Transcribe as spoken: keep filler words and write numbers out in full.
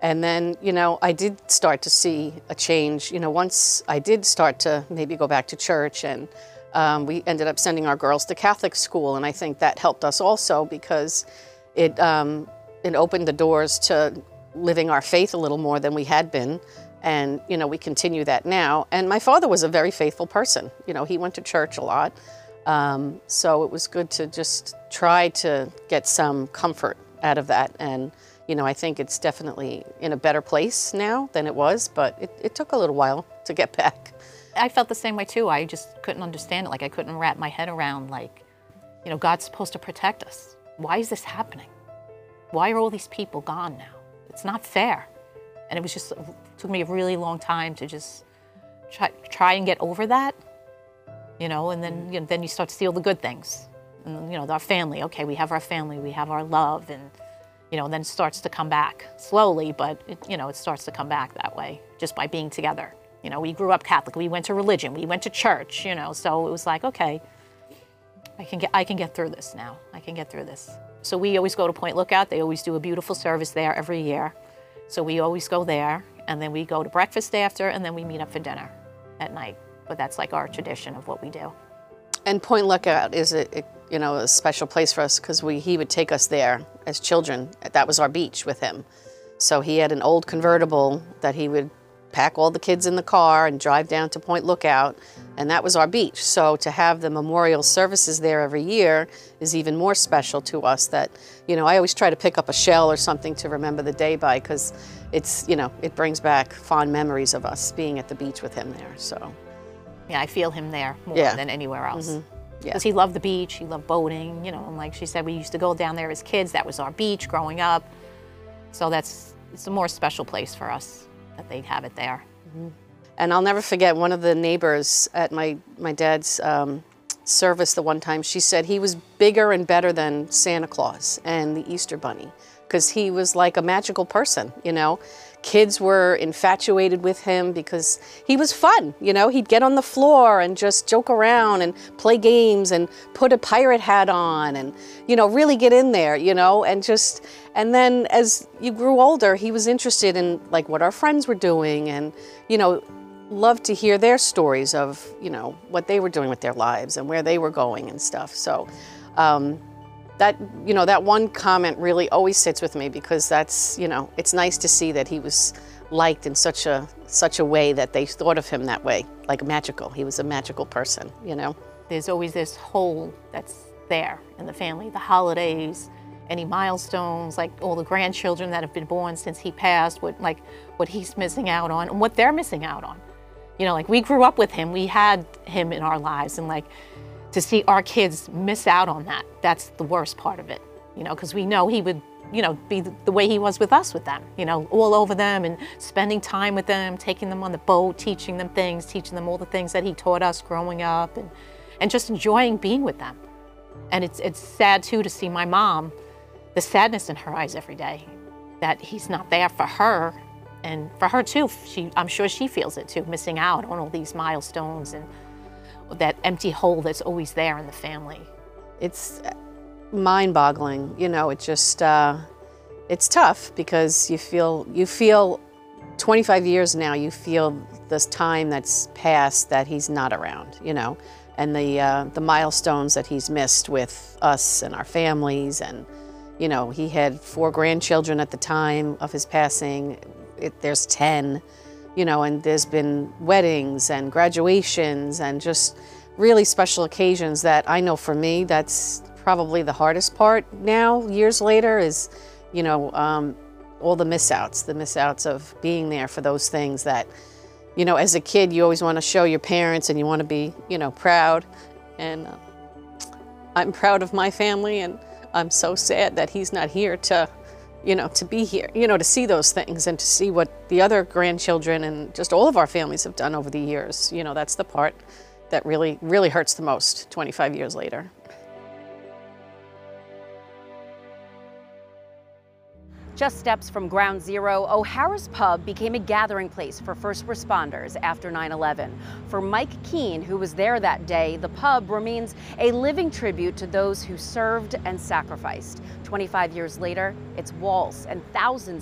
And then, you know, I did start to see a change. You know, once I did start to maybe go back to church, and um, we ended up sending our girls to Catholic school, and I think that helped us also because it, um, it opened the doors to living our faith a little more than we had been. And, you know, we continue that now. And my father was a very faithful person. You know, he went to church a lot. Um, so it was good to just try to get some comfort out of that. And, you know, I think it's definitely in a better place now than it was, but it, it took a little while to get back. I felt the same way too. I just couldn't understand it. Like I couldn't wrap my head around, like, you know, God's supposed to protect us. Why is this happening? Why are all these people gone now? It's not fair. And it was just, it took me a really long time to just try, try and get over that, you know, and then, you know, then you start to see all the good things. And, you know, our family, okay, we have our family, we have our love, and, you know, then it starts to come back slowly, but, it, you know, it starts to come back that way just by being together. You know, we grew up Catholic, we went to religion, we went to church, you know, so it was like, okay, I can get, I can get through this now. I can get through this. So we always go to Point Lookout. They always do a beautiful service there every year. So we always go there, and then we go to breakfast after, and then we meet up for dinner at night. But that's like our tradition of what we do. And Point Lookout is a, a you know, a special place for us because we he would take us there as children. That was our beach with him. So he had an old convertible that he would pack all the kids in the car and drive down to Point Lookout, and that was our beach. So to have the memorial services there every year is even more special to us. That, you know, I always try to pick up a shell or something to remember the day by, because it's, you know, it brings back fond memories of us being at the beach with him there. So yeah, I feel him there more yeah. than anywhere else. Mm-hmm. Yeah. Because he loved the beach, he loved boating, you know, and like she said, we used to go down there as kids. That was our beach growing up. So that's, it's a more special place for us that they'd have it there. Mm-hmm. And I'll never forget one of the neighbors at my, my dad's um, service the one time, she said he was bigger and better than Santa Claus and the Easter Bunny, because he was like a magical person, you know. Kids were infatuated with him because he was fun, you know. He'd get on the floor and just joke around and play games and put a pirate hat on and, you know, really get in there, you know, and just, and then as you grew older, he was interested in like what our friends were doing and, you know, loved to hear their stories of, you know, what they were doing with their lives and where they were going and stuff. So, um, that, you know, that one comment really always sits with me because that's, you know, it's nice to see that he was liked in such a, such a way that they thought of him that way, like magical. He was a magical person, you know. There's always this hole that's there in the family, the holidays, any milestones, like all the grandchildren that have been born since he passed, what, like, what he's missing out on and what they're missing out on. You know, like we grew up with him, we had him in our lives, and like, to see our kids miss out on that, that's the worst part of it, you know, because we know he would, you know, be the, the way he was with us with them, you know, all over them and spending time with them, taking them on the boat, teaching them things, teaching them all the things that he taught us growing up, and, and just enjoying being with them. And it's, it's sad, too, to see my mom, the sadness in her eyes every day, that he's not there for her. And for her, too, she, I'm sure she feels it, too, missing out on all these milestones and that empty hole that's always there in the family. It's mind-boggling, you know. It just, uh, it's tough because you feel, you feel twenty-five years now, you feel this time that's passed that he's not around, you know, and the, uh, the milestones that he's missed with us and our families. And, you know, he had four grandchildren at the time of his passing. It, there's ten. You know, and there's been weddings and graduations and just really special occasions that I know for me, that's probably the hardest part now, years later, is, you know, um, all the miss-outs, the miss-outs of being there for those things that, you know, as a kid, you always want to show your parents and you want to be, you know, proud. And uh, I'm proud of my family, and I'm so sad that he's not here to, you know, to be here, you know, to see those things and to see what the other grandchildren and just all of our families have done over the years. You know, that's the part that really, really hurts the most twenty-five years later. Just steps from Ground Zero, O'Hara's Pub became a gathering place for first responders after nine eleven. For Mike Keene, who was there that day, the pub remains a living tribute to those who served and sacrificed. twenty-five years later, its walls and thousands